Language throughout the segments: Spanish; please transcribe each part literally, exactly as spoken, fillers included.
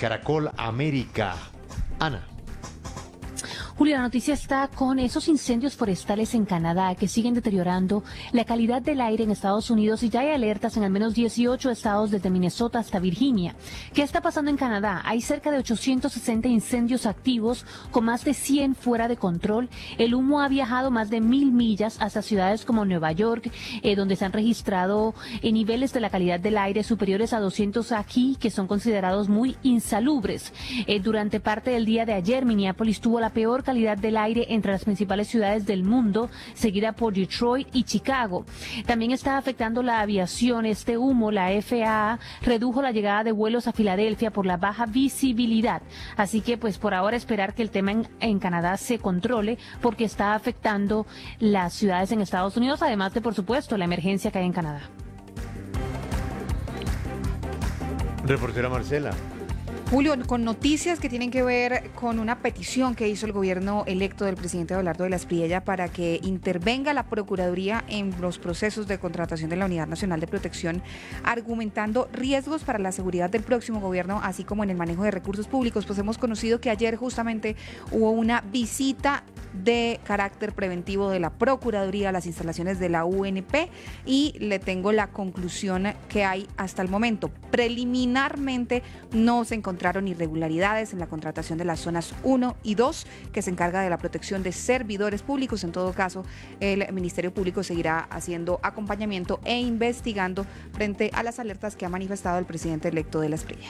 Caracol América. Ana. Julio, la noticia está con esos incendios forestales en Canadá que siguen deteriorando la calidad del aire en Estados Unidos y ya hay alertas en al menos dieciocho estados desde Minnesota hasta Virginia. ¿Qué está pasando en Canadá? Hay cerca de ochocientos sesenta incendios activos con más de cien fuera de control. El humo ha viajado más de mil millas hasta ciudades como Nueva York, eh, donde se han registrado eh, niveles de la calidad del aire superiores a doscientos aquí, que son considerados muy insalubres. Eh, durante parte del día de ayer, Minneapolis tuvo la peor calidad calidad del aire entre las principales ciudades del mundo, seguida por Detroit y Chicago. También está afectando la aviación. Este humo, la F A A, redujo la llegada de vuelos a Filadelfia por la baja visibilidad. Así que, pues, por ahora esperar que el tema en, en Canadá se controle, porque está afectando las ciudades en Estados Unidos, además de, por supuesto, la emergencia que hay en Canadá. Reportera Marcela. Julio, con noticias que tienen que ver con una petición que hizo el gobierno electo del presidente Abelardo de la Espriella para que intervenga la Procuraduría en los procesos de contratación de la Unidad Nacional de Protección, argumentando riesgos para la seguridad del próximo gobierno, así como en el manejo de recursos públicos. Pues hemos conocido que ayer justamente hubo una visita de carácter preventivo de la Procuraduría a las instalaciones de la U N P y le tengo la conclusión que hay hasta el momento. Preliminarmente no se encontraron irregularidades en la contratación de las zonas uno y dos, que se encarga de la protección de servidores públicos. En todo caso, el Ministerio Público seguirá haciendo acompañamiento e investigando frente a las alertas que ha manifestado el presidente electo de la Espriella.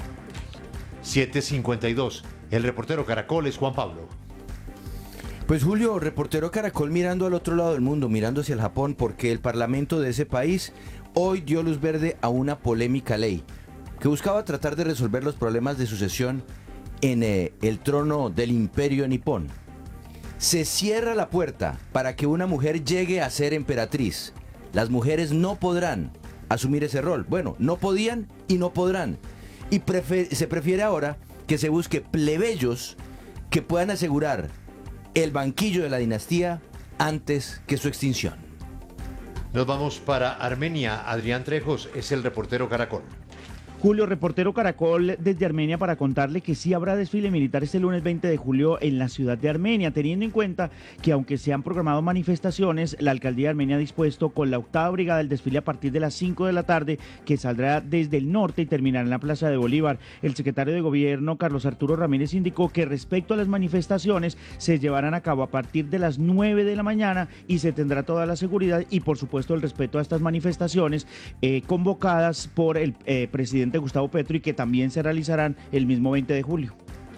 siete cincuenta y dos. El reportero Caracol es Juan Pablo. Pues Julio, reportero Caracol mirando al otro lado del mundo, mirando hacia el Japón, porque el parlamento de ese país hoy dio luz verde a una polémica ley que buscaba tratar de resolver los problemas de sucesión en eh, el trono del imperio nipón. Se cierra la puerta para que una mujer llegue a ser emperatriz. Las mujeres no podrán asumir ese rol. Bueno, no podían y no podrán. Y prefe- se prefiere ahora que se busque plebeyos que puedan asegurar el banquillo de la dinastía antes que su extinción. Nos vamos para Armenia. Adrián Trejos es el reportero Caracol. Julio, reportero Caracol desde Armenia para contarle que sí habrá desfile militar este lunes veinte de julio en la ciudad de Armenia, teniendo en cuenta que aunque se han programado manifestaciones, la alcaldía de Armenia ha dispuesto con la octava brigada el desfile a partir de las cinco de la tarde, que saldrá desde el norte y terminará en la Plaza de Bolívar. El secretario de Gobierno, Carlos Arturo Ramírez, indicó que respecto a las manifestaciones se llevarán a cabo a partir de las nueve de la mañana y se tendrá toda la seguridad y, por supuesto, el respeto a estas manifestaciones eh, convocadas por el eh, presidente Gustavo Petro y que también se realizarán el mismo veinte de julio.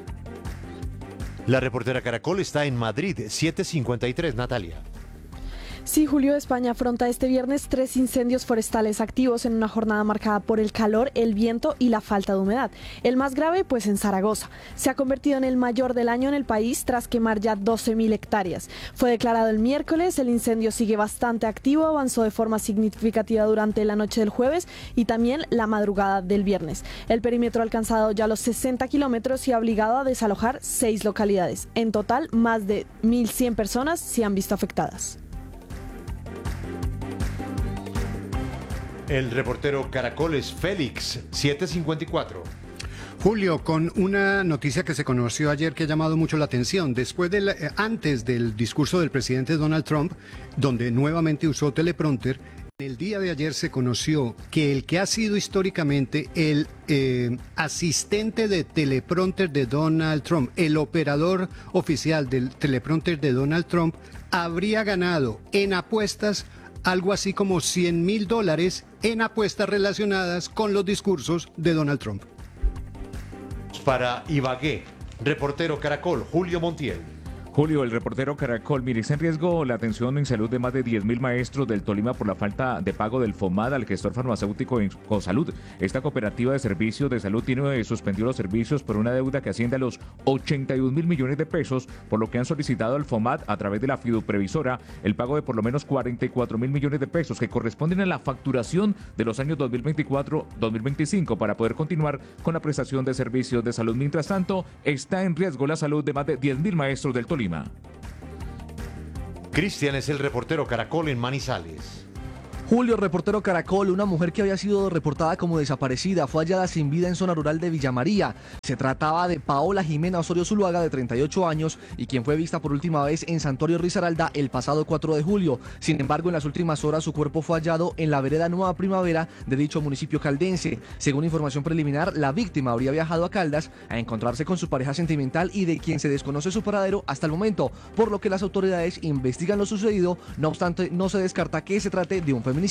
La reportera Caracol está en Madrid. siete cincuenta y tres. Natalia. Sí, Julio, España afronta este viernes tres incendios forestales activos en una jornada marcada por el calor, el viento y la falta de humedad. El más grave, pues en Zaragoza. Se ha convertido en el mayor del año en el país tras quemar ya doce mil hectáreas. Fue declarado el miércoles, el incendio sigue bastante activo, avanzó de forma significativa durante la noche del jueves y también la madrugada del viernes. El perímetro ha alcanzado ya los sesenta kilómetros y ha obligado a desalojar seis localidades. En total, más de mil cien personas se han visto afectadas. El reportero Caracol es Félix. siete cincuenta y cuatro. Julio, con una noticia que se conoció ayer que ha llamado mucho la atención. Después del, eh, antes del discurso del presidente Donald Trump, donde nuevamente usó teleprompter, el día de ayer se conoció que el que ha sido históricamente el eh, asistente de teleprompter de Donald Trump, el operador oficial del teleprompter de Donald Trump, habría ganado en apuestas algo así como cien mil dólares en apuestas relacionadas con los discursos de Donald Trump. Para Ibagué, reportero Caracol, Julio Montiel. Julio, el reportero Caracol, mire, está en riesgo la atención en salud de más de diez mil maestros del Tolima por la falta de pago del FOMAD al gestor farmacéutico Incosalud. Esta cooperativa de servicios de salud tiene suspendido los servicios por una deuda que asciende a los ochenta y dos mil millones de pesos, por lo que han solicitado al FOMAD a través de la fiduprevisora el pago de por lo menos cuarenta y cuatro mil millones de pesos que corresponden a la facturación de los años dos mil veinticuatro dos mil veinticinco para poder continuar con la prestación de servicios de salud. Mientras tanto, está en riesgo la salud de más de diez mil maestros del Tolima. Cristian es el reportero Caracol en Manizales. Julio, reportero Caracol, una mujer que había sido reportada como desaparecida fue hallada sin vida en zona rural de Villa María. Se trataba de Paola Jimena Osorio Zuluaga, de treinta y ocho años, y quien fue vista por última vez en Santuario Risaralda el pasado cuatro de julio. Sin embargo, en las últimas horas su cuerpo fue hallado en la vereda Nueva Primavera de dicho municipio caldense. Según información preliminar, la víctima habría viajado a Caldas a encontrarse con su pareja sentimental y de quien se desconoce su paradero hasta el momento, por lo que las autoridades investigan lo sucedido. No obstante, no se descarta que se trate de un feminicidio.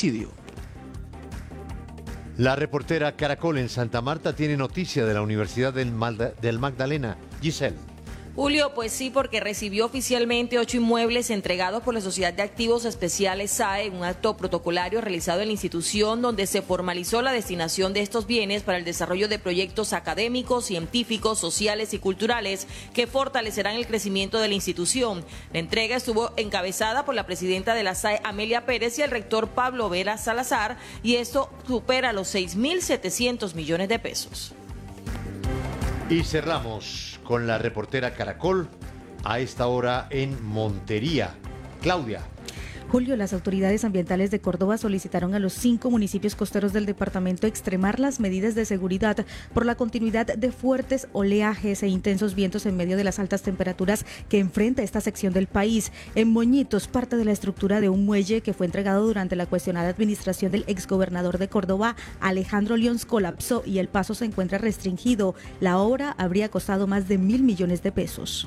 La reportera Caracol en Santa Marta tiene noticia de la Universidad del, Malda, del Magdalena. Giselle. Julio, pues sí, porque recibió oficialmente ocho inmuebles entregados por la Sociedad de Activos Especiales S A E, un acto protocolario realizado en la institución donde se formalizó la destinación de estos bienes para el desarrollo de proyectos académicos, científicos, sociales y culturales que fortalecerán el crecimiento de la institución. La entrega estuvo encabezada por la presidenta de la S A E, Amelia Pérez, y el rector Pablo Vera Salazar, y esto supera los seis mil setecientos millones de pesos. Y cerramos con la reportera Caracol a esta hora en Montería. Claudia. Julio, las autoridades ambientales de Córdoba solicitaron a los cinco municipios costeros del departamento extremar las medidas de seguridad por la continuidad de fuertes oleajes e intensos vientos en medio de las altas temperaturas que enfrenta esta sección del país. En Moñitos, parte de la estructura de un muelle que fue entregado durante la cuestionada administración del exgobernador de Córdoba, Alejandro Lions, colapsó y el paso se encuentra restringido. La obra habría costado más de mil millones de pesos.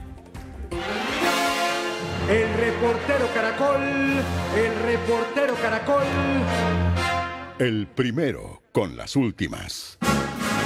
El reportero Caracol, el reportero Caracol. El primero con las últimas.